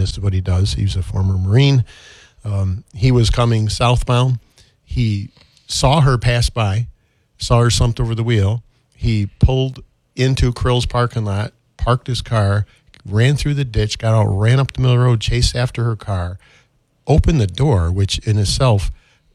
this is what he does. He's a former Marine. He was coming southbound. He saw her pass by, saw her slumped over the wheel. He pulled into Krill's parking lot, parked his car, ran through the ditch, got out, ran up the middle of the road, chased after her car, opened the door, which in itself,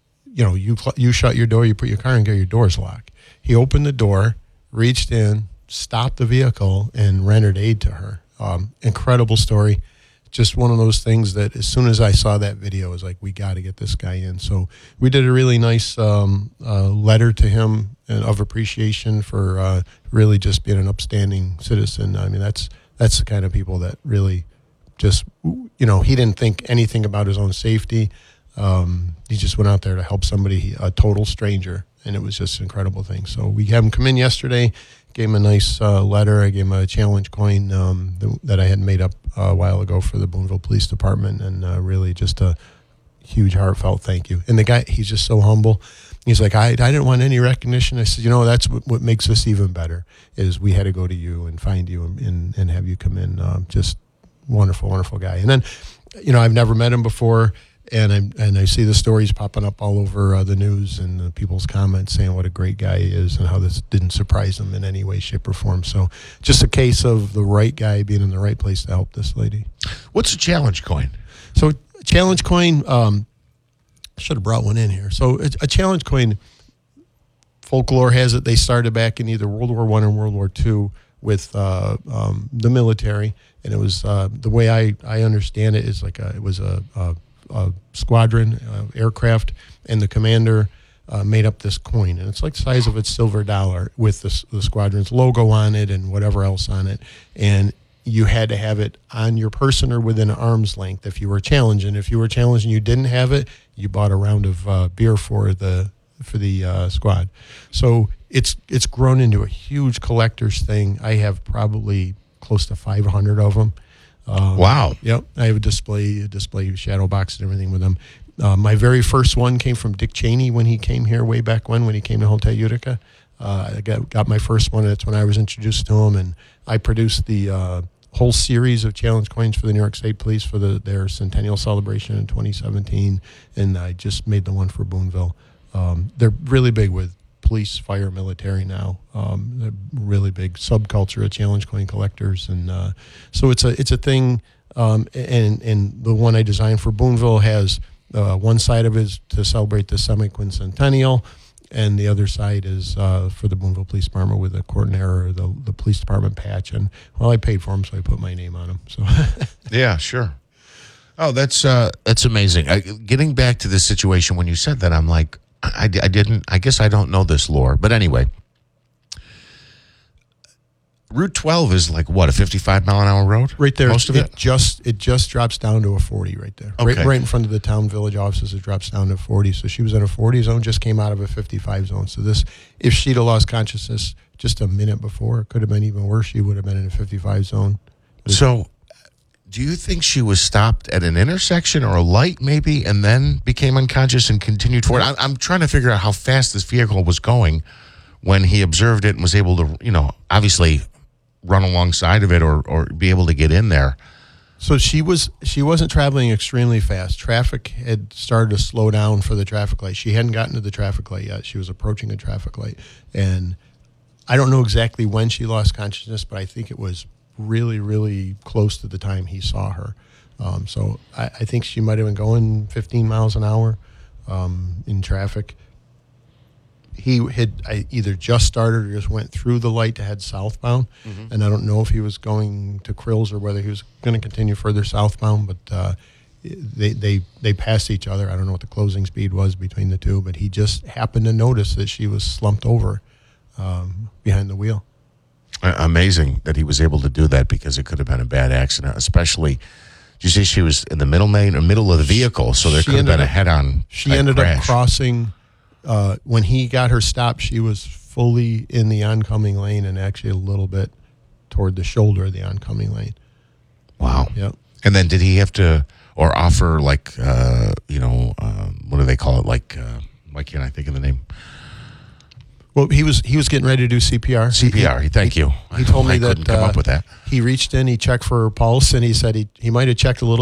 you shut your door, you put your car in, your door's locked. He opened the door, reached in, stopped the vehicle, and rendered aid to her. Incredible story. Just one of those things that as soon as I saw that video, I was like, we got to get this guy in. So we did a really nice letter to him of appreciation for really just being an upstanding citizen. I mean, that's the kind of people that really just, he didn't think anything about his own safety. He just went out there to help somebody, a total stranger, and it was just an incredible thing. So we had him come in yesterday, gave him a nice letter. I gave him a challenge coin that I had made up a while ago for the Boonville Police Department, and really just a huge heartfelt thank you. And the guy, he's just so humble. He's like, I didn't want any recognition. I said, that's what makes this even better, is we had to go to you and find you and have you come in. Just wonderful, wonderful guy. And then, I've never met him before, and I see the stories popping up all over the news and people's comments saying what a great guy he is and how this didn't surprise him in any way, shape, or form. So just a case of the right guy being in the right place to help this lady. What's a challenge coin? So a challenge coin, I should have brought one in here. So a challenge coin, folklore has it, they started back in either World War I or World War II with the military. And it was, the way I understand it is it was a squadron aircraft, and the commander made up this coin, and it's like the size of a silver dollar with the squadron's logo on it and whatever else on it, and you had to have it on your person or within arm's length if you were challenged. And if you were challenged and you didn't have it, you bought a round of beer for the squad. So it's grown into a huge collector's thing. I have probably close to 500 of them. Wow. Yep. I have a display shadow box and everything with them. My very first one came from Dick Cheney when he came here way back when he came to Hotel Utica. I got my first one, and that's when I was introduced to him, and I produced the whole series of challenge coins for the New York State Police for their centennial celebration in 2017, and I just made the one for Boonville. They're really big with police, fire, military now. They're really big subculture of challenge coin collectors, and so it's a thing. And the one I designed for Boonville has one side of it is to celebrate the semi-quincentennial, and the other side is for the Boonville Police Department with the Courtenay, the police department patch. And I paid for them, so I put my name on them. So yeah, sure. Oh, that's amazing. Getting back to this situation, when you said that, I'm like, I guess I don't know this lore, but anyway, Route 12 is like what, a 55-mile-an-hour road? Right there, most of it. It just drops down to a 40 right there. Okay. Right in front of the town village offices, it drops down to 40. So she was in a 40 zone, just came out of a 55 zone. So this, if she'd have lost consciousness just a minute before, it could have been even worse. She would have been in a 55 zone. So, do you think she was stopped at an intersection or a light maybe, and then became unconscious and continued forward? I'm trying to figure out how fast this vehicle was going when he observed it and was able to, obviously run alongside of it or be able to get in there. So she wasn't traveling extremely fast. Traffic had started to slow down for the traffic light. She hadn't gotten to the traffic light yet. She was approaching a traffic light. And I don't know exactly when she lost consciousness, but I think it was really, really close to the time he saw her. So I think she might have been going 15 miles an hour in traffic. He had either just started or just went through the light to head southbound. Mm-hmm. And I don't know if he was going to Krill's or whether he was going to continue further southbound, but they passed each other. I don't know what the closing speed was between the two, but he just happened to notice that she was slumped over behind the wheel. Amazing that he was able to do that, because it could have been a bad accident, especially, did you say she was in the middle of the vehicle, so there could have been a head-on She ended crash. Up crossing, when he got her stopped, she was fully in the oncoming lane and actually a little bit toward the shoulder of the oncoming lane. Wow. Yep. And then did he have to, or offer what do they call it? Why can't I think of the name? Well, he was getting ready to do CPR. CPR. Thank you. He told me I that couldn't come up with that. He reached in, he checked for her pulse, and he said he might have checked a little